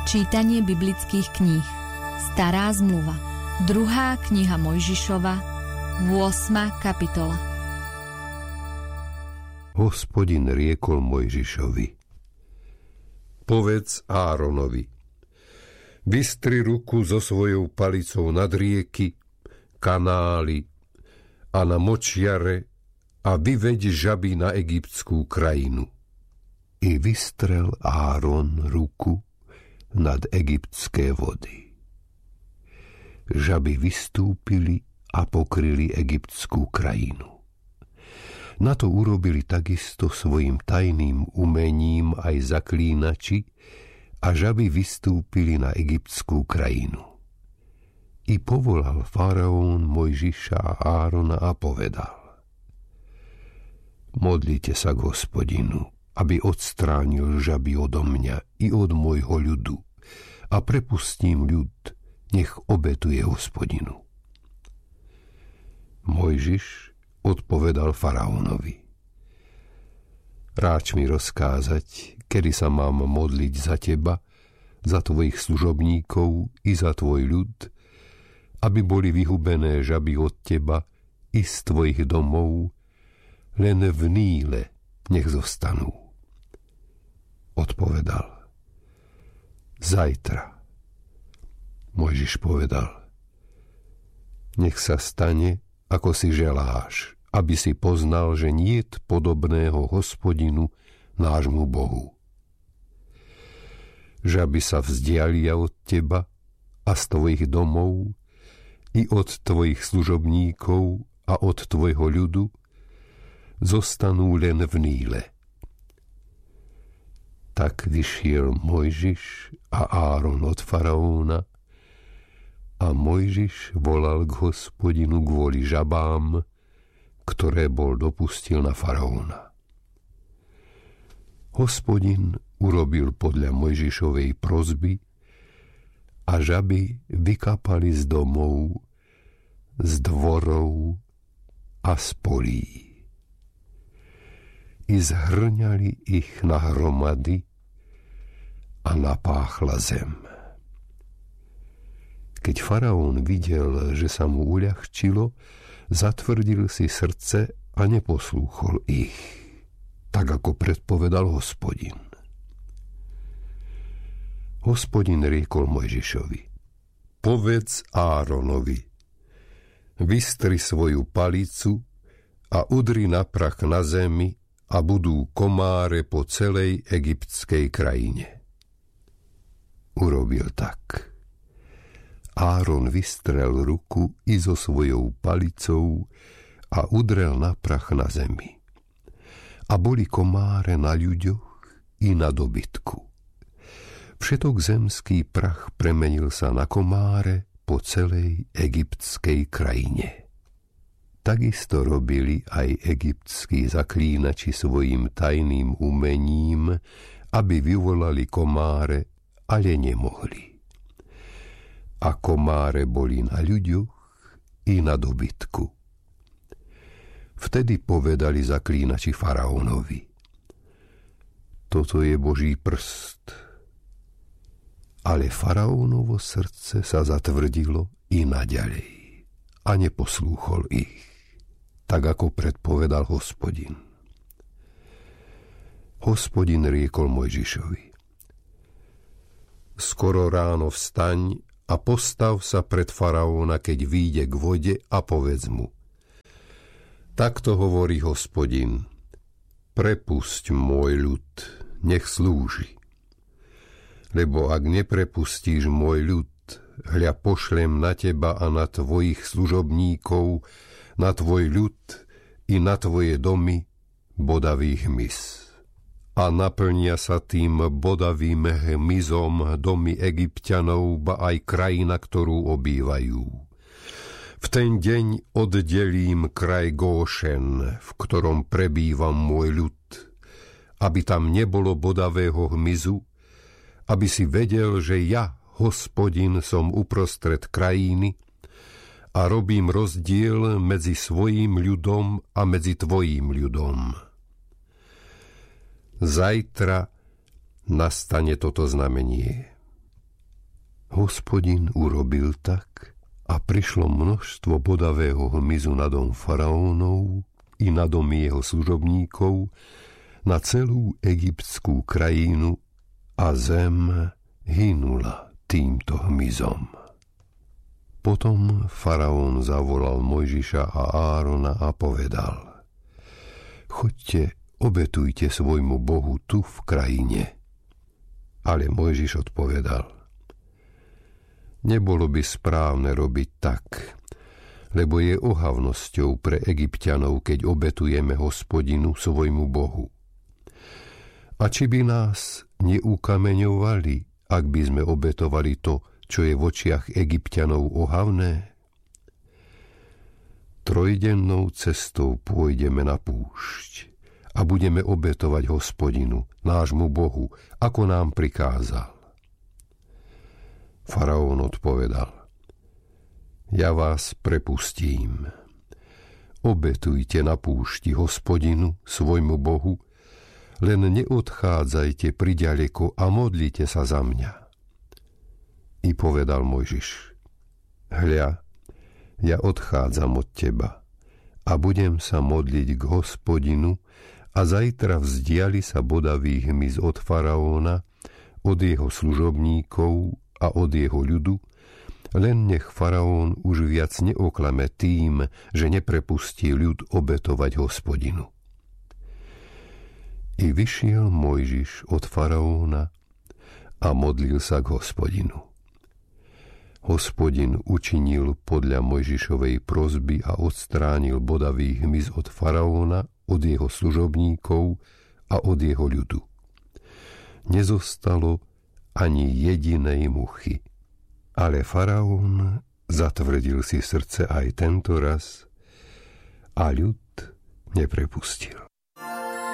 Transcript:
Čítanie biblických kníh. Stará zmluva. 2. kniha Mojžišova, 8. kapitola. Hospodin riekol Mojžišovi: Povedz Áronovi: Vystri ruku so svojou palicou nad rieky, kanály a na močiare a vyveď žaby na egyptskú krajinu. I vystrel Áron ruku nad egyptské vody. Žaby vystúpili a pokryli egyptskú krajinu. Na to urobili takisto svojim tajným umením aj zaklínači a žaby vystúpili na egyptskú krajinu. I povolal faraón Mojžiša a Árona a povedal: Modlite sa k Hospodinu, aby odstránil žaby odo mňa i od môjho ľudu, a prepustím ľud, nech obetuje Hospodinu. Mojžiš odpovedal faraónovi: Ráč mi rozkázať, kedy sa mám modliť za teba, za tvojich služobníkov i za tvoj ľud, aby boli vyhubené žaby od teba i z tvojich domov, len v Níle nech zostanú. Odpovedal: Zajtra. Mojžiš povedal: Nech sa stane, ako si želáš, aby si poznal, že niet podobného Hospodinu, nášmu Bohu. Žaby sa vzdialia od teba a z tvojich domov i od tvojich služobníkov a od tvojho ľudu, zostanú len v Níle. Tak vyšiel Mojžiš a Áron od faraóna a Mojžiš volal k Hospodinu kvôli žabám, ktoré bol dopustil na faraóna. Hospodin urobil podľa Mojžišovej prosby a žaby vykapali z domov, z dvorov a z polí. I zhrňali ich na hromady a napáchla zem. Keď faraón videl, že sa mu uľahčilo, zatvrdil si srdce a neposlúchol ich, tak ako predpovedal Hospodin. Hospodin riekol Mojžišovi: Povedz Áronovi: Vystri svoju palicu a udri na prach na zemi, a budú komáre po celej egyptskej krajine. Urobil tak. Áron vystrel ruku i so svojou palicou a udrel na prach na zemi. A boli komáre na ľuďoch i na dobytku. Všetok zemský prach premenil sa na komáre po celej egyptskej krajine. Takisto robili aj egyptskí zaklínači svojim tajným umením, aby vyvolali komáre, ale nemohli. A komáre boli na ľuďoch i na dobytku. Vtedy povedali zaklínači faraónovi: Toto je Boží prst. Ale faraónovo srdce sa zatvrdilo i naďalej a neposlúchol ich, tak ako predpovedal Hospodin. Hospodin riekol Mojžišovi: Skoro ráno vstaň a postav sa pred faraóna, keď vyjde k vode, a povedz mu: Takto hovorí Hospodin: Prepusť môj ľud, nech slúži. Lebo ak neprepustíš môj ľud, hľa pošlem na teba a na tvojich služobníkov, na tvoj ľud i na tvoje domy bodavý hmyz. A naplnia sa tým bodavým hmyzom domy Egypťanov, ba aj krajina, ktorú obývajú. V ten deň oddelím kraj Góšen, v ktorom prebýva môj ľud, aby tam nebolo bodavého hmyzu, aby si vedel, že ja, Hospodin, som uprostred krajiny a robím rozdiel medzi svojím ľudom a medzi tvojím ľudom. Zajtra nastane toto znamenie. Hospodin urobil tak a prišlo množstvo bodavého hmyzu na dom faraónov i na domy jeho služobníkov, na celú egyptskú krajinu a zem hynula týmto hmyzom. Potom faraón zavolal Mojžiša a Árona a povedal: Choďte, obetujte svojmu Bohu tu v krajine. Ale Mojžiš odpovedal: Nebolo by správne robiť tak, lebo je ohavnosťou pre Egypťanov, keď obetujeme Hospodinu svojmu Bohu. A či by nás neukameňovali, ak by sme obetovali to, čo je v očiach Egypťanov ohavné? Trojdennou cestou pôjdeme na púšť a budeme obetovať Hospodinu, nášmu Bohu, ako nám prikázal. Faraón odpovedal: Ja vás prepustím. Obetujte na púšti Hospodinu, svojmu Bohu, len neodchádzajte priďaleko a modlite sa za mňa. I povedal Mojžiš: Hľa, ja odchádzam od teba a budem sa modliť k Hospodinu, a zajtra vzdiali sa bodavý hmyz od faraóna, od jeho služobníkov a od jeho ľudu, len nech faraón už viac neoklame tým, že neprepustí ľud obetovať Hospodinu. I vyšiel Mojžiš od faraóna a modlil sa k Hospodinu. Hospodin učinil podľa Mojžišovej prosby a odstránil bodavý hmyz od faraóna, od jeho služobníkov a od jeho ľudu. Nezostalo ani jedinej muchy, ale faraón zatvrdil si srdce aj tento raz a ľud neprepustil.